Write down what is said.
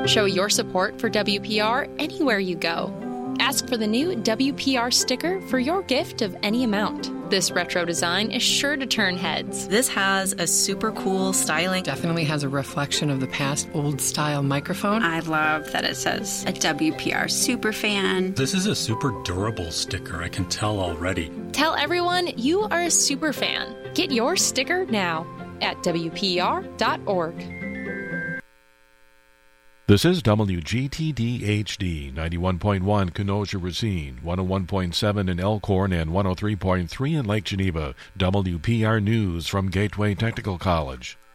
Show your support for WPR anywhere you go. Ask for the new WPR sticker for your gift of any amount. This retro design is sure to turn heads. This has a super cool styling. Definitely has a reflection of the past old-style microphone. I love that it says a WPR superfan. This is a super durable sticker, I can tell already. Tell everyone you are a super fan. Get your sticker now at WPR.org. This is WGTD-HD, 91.1 Kenosha Racine, 101.7 in Elkhorn, and 103.3 in Lake Geneva. WPR News from Gateway Technical College.